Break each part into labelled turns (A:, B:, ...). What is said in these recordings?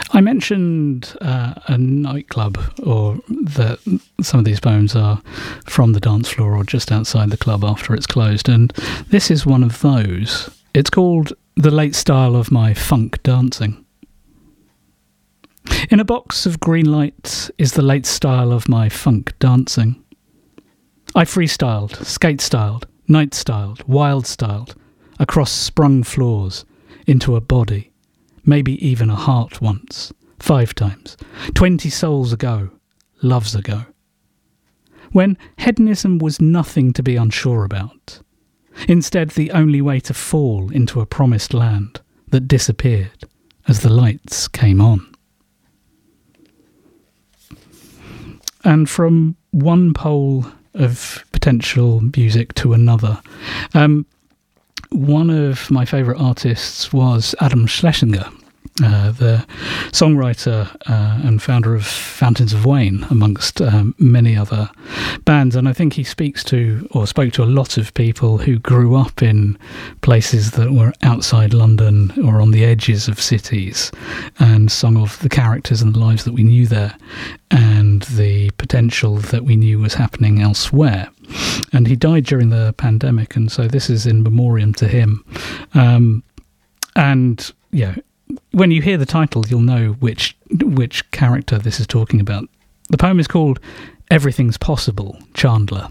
A: I mentioned a nightclub, or that some of these poems are from the dance floor or just outside the club after it's closed, and this is one of those. It's called The Late Style of My Funk Dancing. In a box of green lights is the late style of my funk dancing. I freestyled, skate-styled, night-styled, wild-styled, across sprung floors, into a body, maybe even a heart once, 5 times, 20 souls ago, loves ago. When hedonism was nothing to be unsure about, instead the only way to fall into a promised land that disappeared as the lights came on. And from one pole of potential music to another, one of my favourite artists was Adam Schlesinger, the songwriter and founder of Fountains of Wayne, amongst many other bands. And I think he spoke to a lot of people who grew up in places that were outside London or on the edges of cities, and sung of the characters and the lives that we knew there and the potential that we knew was happening elsewhere. And he died during the pandemic, and so this is in memoriam to him. And yeah, when you hear the title, you'll know which character this is talking about. The poem is called Everything's Possible, Chandler.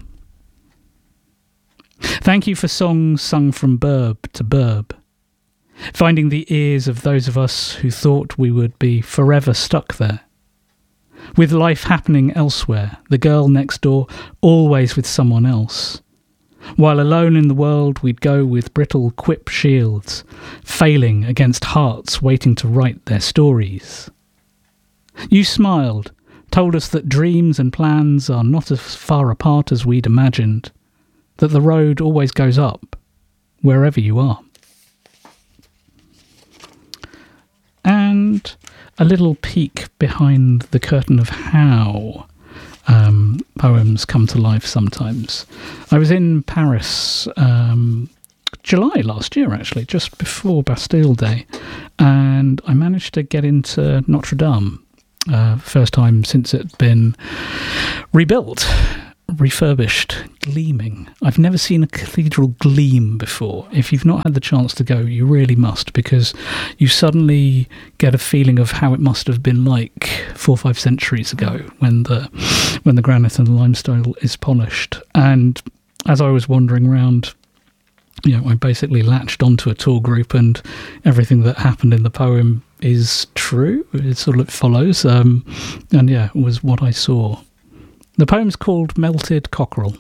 A: Thank you for songs sung from burb to burb, finding the ears of those of us who thought we would be forever stuck there. With life happening elsewhere, the girl next door always with someone else. While alone in the world, we'd go with brittle quip shields, failing against hearts waiting to write their stories. You smiled, told us that dreams and plans are not as far apart as we'd imagined, that the road always goes up, wherever you are. And a little peek behind the curtain of how poems come to life sometimes. I was in Paris July last year, actually, just before Bastille Day, and I managed to get into Notre Dame, first time since it'd been rebuilt, refurbished, gleaming. I've never seen a cathedral gleam before. If you've not had the chance to go, you really must, because you suddenly get a feeling of how it must have been like 4 or 5 centuries ago when the granite and the limestone is polished. And as I was wandering around, I basically latched onto a tour group, and everything that happened in the poem is true. It sort of follows. And yeah, it was what I saw. The poem's called Melted Cockerel.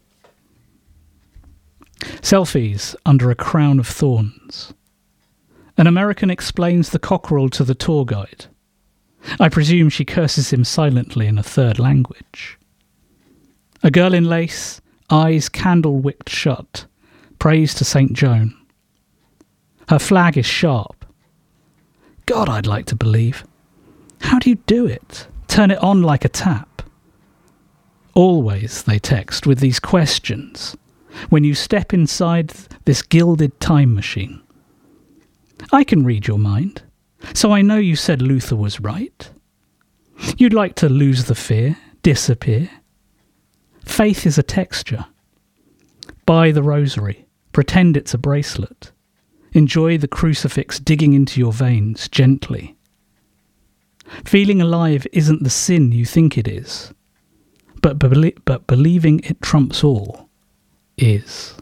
A: Selfies under a crown of thorns. An American explains the cockerel to the tour guide. I presume she curses him silently in a third language. A girl in lace, eyes candle-wicked shut, prays to St. Joan. Her flag is sharp. God, I'd like to believe. How do you do it? Turn it on like a tap. Always, they text, with these questions, when you step inside this gilded time machine. I can read your mind, so I know you said Luther was right. You'd like to lose the fear, disappear. Faith is a texture. Buy the rosary, pretend it's a bracelet. Enjoy the crucifix digging into your veins gently. Feeling alive isn't the sin you think it is. But believing it trumps all is.